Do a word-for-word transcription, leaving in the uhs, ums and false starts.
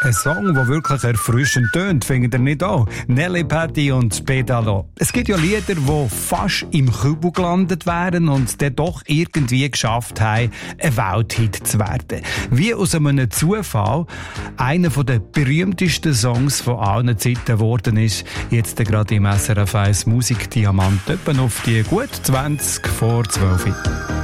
Ein Song, der wirklich erfrischend tönt, findet ihr nicht auch? Nelly Patty und Pedalo. Es gibt ja Lieder, die fast im Kübel gelandet wären und dann doch irgendwie geschafft haben, ein Welthit zu werden. Wie aus einem Zufall einer der berühmtesten Songs von allen Zeiten geworden ist, jetzt gerade im S R F eins Musikdiamant, etwa auf die gut zwanzig vor zwölf.